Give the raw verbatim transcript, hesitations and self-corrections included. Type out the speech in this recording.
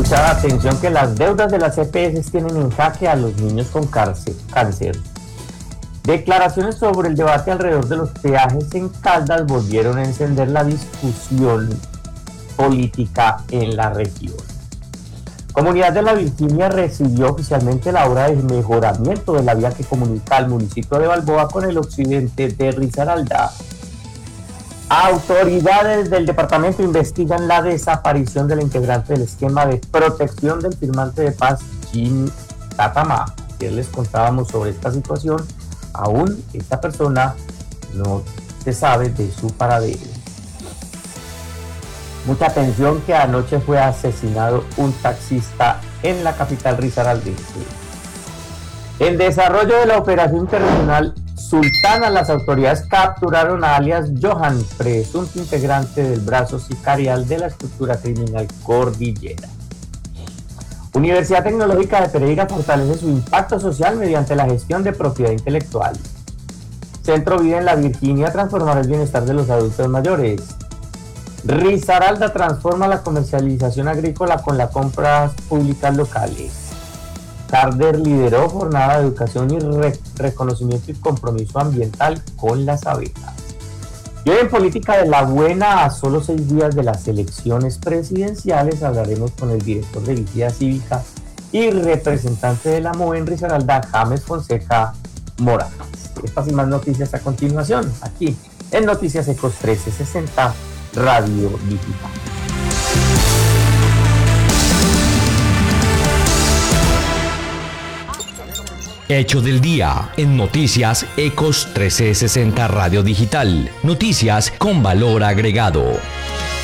Mucha atención que las deudas de las E P S tienen en jaque a los niños con cáncer. Declaraciones sobre el debate alrededor de los peajes en Caldas volvieron a encender la discusión política en la región. Comunidad de la Virginia recibió oficialmente la obra de mejoramiento de la vía que comunica al municipio de Balboa con el occidente de Risaralda. Autoridades del departamento investigan la desaparición del integrante del esquema de protección del firmante de paz, Jim Tatama. Ayer les contábamos sobre esta situación. Aún esta persona no se sabe de su paradero. Mucha atención que anoche fue asesinado un taxista en la capital risaraldense. En desarrollo de la operación internacional Sultana, las autoridades capturaron a alias Johan, presunto integrante del brazo sicarial de la estructura criminal Cordillera. Universidad Tecnológica de Pereira fortalece su impacto social mediante la gestión de propiedad intelectual. Centro Vida en la Virginia transformará el bienestar de los adultos mayores. Risaralda transforma la comercialización agrícola con las compras públicas locales. Carder lideró jornada de educación y re reconocimiento y compromiso ambiental con las abejas. Y hoy en Política de la Buena, a solo seis días de las elecciones presidenciales, hablaremos con el director de Vigía Cívica y representante de la M O E en Risaralda, James Fonseca Morales. Estas y más noticias a continuación, aquí en Noticias Ecos trece sesenta Radio Digital. Hechos del día en Noticias Ecos trece sesenta Radio Digital. Noticias con valor agregado.